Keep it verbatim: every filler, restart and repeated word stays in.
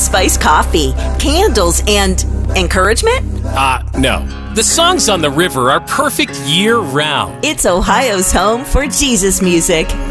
spiced coffee, candles, and encouragement? Uh, no. The songs on the river are perfect year-round. It's Ohio's home for Jesus music.